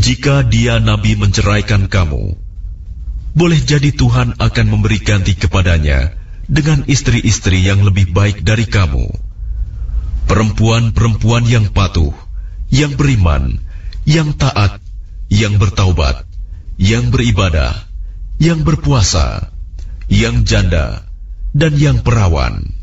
Jika dia Nabi menceraikan kamu, boleh jadi Tuhan akan memberi ganti kepadanya dengan istri-istri yang lebih baik dari kamu. Perempuan-perempuan yang patuh, yang beriman, yang taat, yang bertaubat, yang beribadah, yang berpuasa, yang janda, dan yang perawan.